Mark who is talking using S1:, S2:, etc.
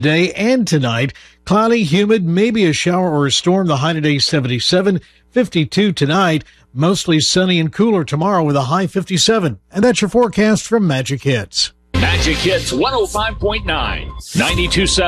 S1: Day and tonight, cloudy, humid, maybe a shower or a storm. The high today 77, 52 tonight. Mostly sunny and cooler tomorrow with a high 57. And that's your forecast from Magic Hits.
S2: Magic Hits 105.9, 92.7.